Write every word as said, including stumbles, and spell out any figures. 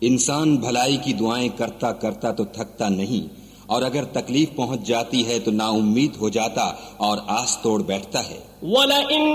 इंसान भलाई की दुआएं करता करता तो थकता नहीं, और अगर तकलीफ पहुंच जाती है तो नाउम्मीद हो जाता और आस तोड़ बैठता है।